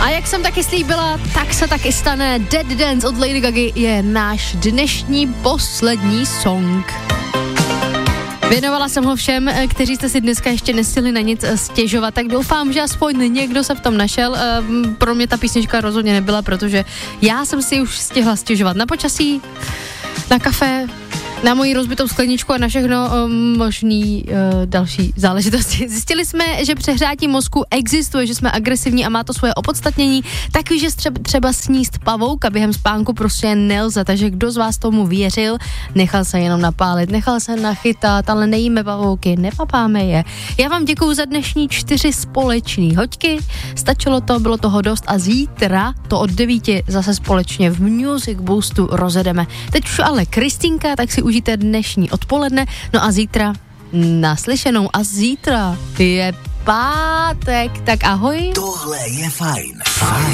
A jak jsem taky slíbila, tak se taky stane. Dead Dance od Lady Gagy je náš dnešní poslední song. Věnovala jsem ho všem, kteří jste si dneska ještě nestihli na nic stěžovat, tak doufám, že aspoň někdo se v tom našel. Pro mě ta písnička rozhodně nebyla, protože já jsem si už stihla stěžovat na počasí, na kafe, na moji rozbitou skleničku a na všechno možný další záležitosti. Zjistili jsme, že přehrátí mozku existuje, že jsme agresivní a má to svoje opodstatnění, taky, že třeba sníst pavouka během spánku prostě nelze, takže kdo z vás tomu věřil, nechal se jenom napálit, nechal se nachytat, ale nejíme pavouky, nepapáme je. Já vám děkuju za dnešní 4 společný hoďky, stačilo to, bylo toho dost a zítra to od 9 zase společně v Music Boostu rozjedeme. Teď už ale Kristýnka, tak si užijte dnešní odpoledne, no a zítra naslyšenou a zítra je pátek, tak ahoj. Tohle je fajn.